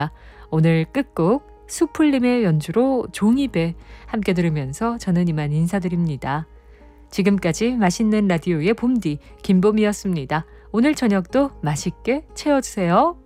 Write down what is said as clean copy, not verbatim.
오늘 끝곡 수풀림의 연주로 종이배 함께 들으면서 저는 이만 인사드립니다. 지금까지 맛있는 라디오의 봄디 김봄이었습니다. 오늘 저녁도 맛있게 채워주세요.